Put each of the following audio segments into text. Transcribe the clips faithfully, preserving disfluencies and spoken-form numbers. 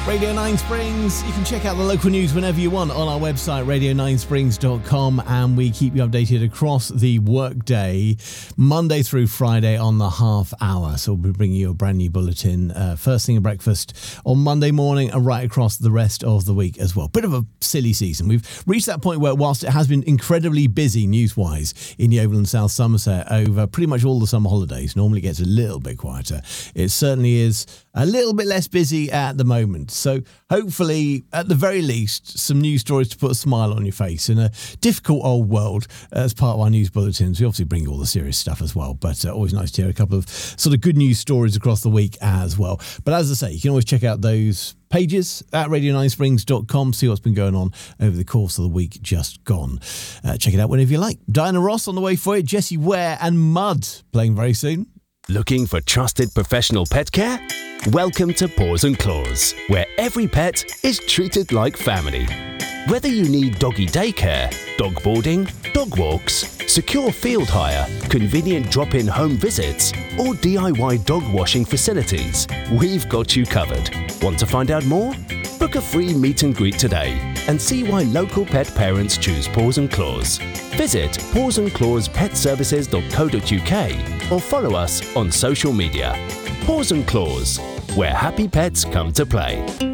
Radio nine Springs. You can check out the local news whenever you want on our website, radio nine springs dot com, and we keep you updated across the workday, Monday through Friday on the half hour. So we'll be bringing you a brand new bulletin uh, first thing at breakfast on Monday morning and right across the rest of the week as well. Bit of a silly season. We've reached that point where, whilst it has been incredibly busy news-wise in Yeovil and South Somerset over pretty much all the summer holidays, normally it gets a little bit quieter. It certainly is a little bit less busy at the moment. So hopefully, at the very least, some news stories to put a smile on your face in a difficult old world as part of our news bulletins. We obviously bring you all the serious stuff as well, but uh, always nice to hear a couple of sort of good news stories across the week as well. But as I say, you can always check out those pages at radio nine springs dot com, see what's been going on over the course of the week just gone. Uh, check it out whenever you like. Diana Ross on the way for you, Jessie Ware and Mud playing very soon. Looking for trusted professional pet care? Welcome to Paws and Claws, where every pet is treated like family. Whether you need doggy daycare, dog boarding, dog walks, secure field hire, convenient drop-in home visits, or D I Y dog washing facilities, we've got you covered. Want to find out more? Book a free meet and greet today and see why local pet parents choose Paws and Claws. Visit paws and claws pet services dot co dot uk or follow us on social media. Paws and Claws, where happy pets come to play.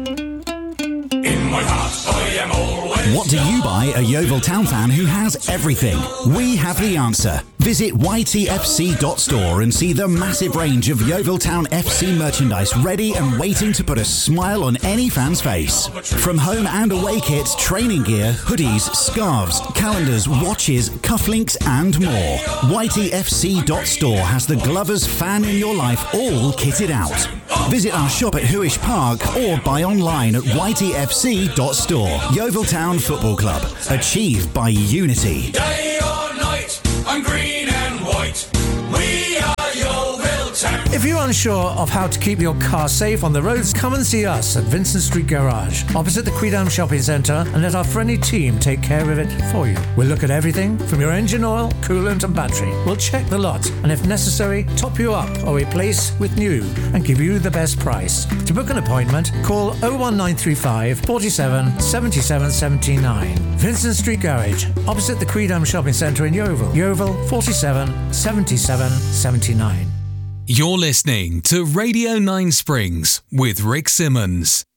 In my heart, I am always. What do you buy a Yeovil Town fan who has everything? We have the answer. Visit y t f c dot store and see the massive range of Yeovil Town F C merchandise ready and waiting to put a smile on any fan's face. From home and away kits, training gear, hoodies, scarves, calendars, watches, cufflinks and more. y t f c dot store has the Glovers fan in your life all kitted out. Visit our shop at Huish Park or buy online at y t f c dot store. Yeovil Town Football Club. Achieved by unity. Day or night, I'm green and white. We are Yeovil Town. If you're unsure of how to keep your car safe on the roads, come and see us at Vincent Street Garage, opposite the Quidam Shopping Centre, and let our friendly team take care of it for you. We'll look at everything from your engine oil, coolant and battery. We'll check the lot and if necessary, top you up or replace with new and give you the best price. To book an appointment, call oh one nine three five, four seven, seven seven seven nine. Vincent Street Garage, opposite the Quidam Shopping Centre in Yeovil. Yeovil four seven, seven seven seven nine. You're listening to Radio nine Springs with Rick Simmons.